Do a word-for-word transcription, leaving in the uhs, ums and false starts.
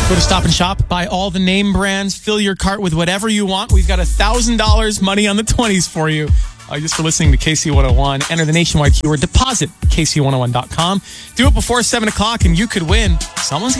Go to Stop and Shop, buy all the name brands, fill your cart with whatever you want. We've got one thousand dollars money on the twenties for you. Uh, just for listening to K C one oh one. Enter the nationwide keyword deposit, K C one oh one dot com. Do it before seven o'clock and you could win. Someone's